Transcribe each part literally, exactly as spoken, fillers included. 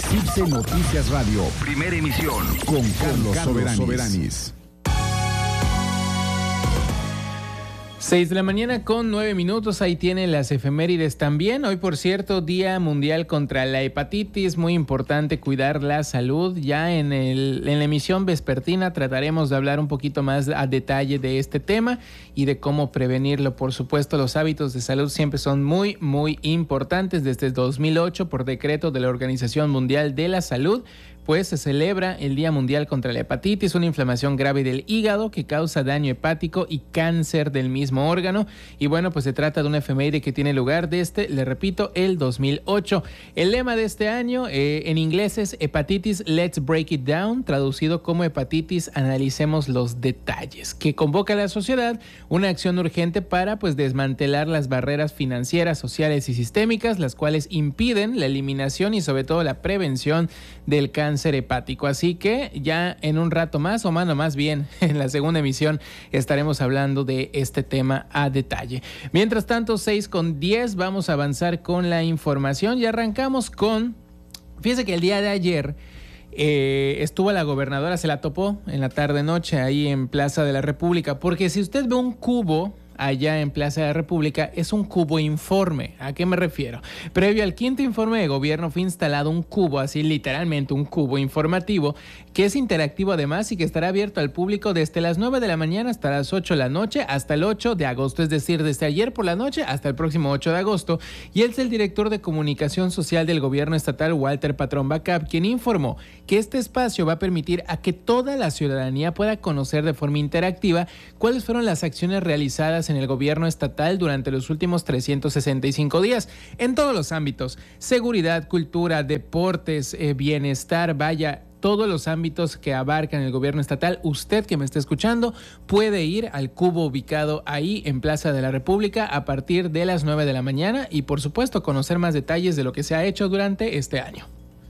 C I B C Noticias Radio, primera emisión, con Carlos, Carlos Soberanis. seis de la mañana con nueve minutos, ahí tienen las efemérides también. Hoy, por cierto, Día Mundial contra la Hepatitis, muy importante cuidar la salud. Ya en, el, en la emisión vespertina trataremos de hablar un poquito más a detalle de este tema y de cómo prevenirlo. Por supuesto, los hábitos de salud siempre son muy, muy importantes. Desde dos mil ocho, por decreto de la Organización Mundial de la Salud, pues se celebra el Día Mundial contra la Hepatitis, una inflamación grave del hígado que causa daño hepático y cáncer del mismo órgano. Y bueno, pues se trata de una efeméride que tiene lugar desde, le repito, el dos mil ocho. El lema de este año eh, en inglés es Hepatitis, Let's Break It Down, traducido como Hepatitis, analicemos los detalles, que convoca a la sociedad una acción urgente para pues desmantelar las barreras financieras, sociales y sistémicas, las cuales impiden la eliminación y sobre todo la prevención del cáncer hepático. Así que ya en un rato más, o mano más bien, en la segunda emisión estaremos hablando de este tema a detalle. Mientras tanto, seis con diez, vamos a avanzar con la información y arrancamos con, fíjese que el día de ayer eh, estuvo la gobernadora, se la topó en la tarde-noche ahí en Plaza de la República, porque si usted ve un cubo allá en Plaza de la República, es un cubo informe. ¿A qué me refiero? Previo al quinto informe de gobierno fue instalado un cubo, así literalmente un cubo informativo, que es interactivo además y que estará abierto al público desde las nueve de la mañana hasta las ocho de la noche, hasta el ocho de agosto, es decir, desde ayer por la noche hasta el próximo ocho de agosto. Y él es el director de comunicación social del gobierno estatal, Walter Patrón Bacap, quien informó que este espacio va a permitir a que toda la ciudadanía pueda conocer de forma interactiva cuáles fueron las acciones realizadas en el gobierno estatal durante los últimos trescientos sesenta y cinco días, en todos los ámbitos: seguridad, cultura, deportes, eh, bienestar, vaya, todos los ámbitos que abarcan el gobierno estatal. Usted que me está escuchando puede ir al cubo ubicado ahí en Plaza de la República a partir de las nueve de la mañana y por supuesto conocer más detalles de lo que se ha hecho durante este año.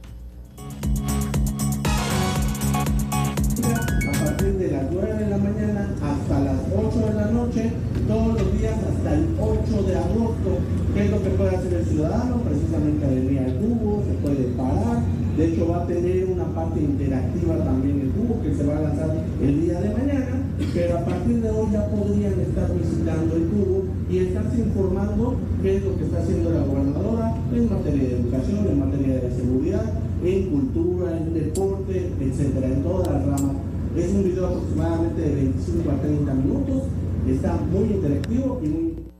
A partir de las nueve de la mañana hasta las ocho de la noche, todos los días hasta el ocho de agosto. ¿Qué es lo que puede hacer el ciudadano? Precisamente venir al cubo, se puede parar. De hecho, va a tener una parte interactiva también el cubo que se va a lanzar el día de mañana, pero a partir de hoy ya podrían estar visitando el cubo y estarse informando qué es lo que está haciendo la gobernadora en materia de educación, en materia de seguridad, en cultura, en deporte, etcétera, en todas las ramas. Es un video aproximadamente de veinticinco a treinta minutos, está muy interactivo y muy...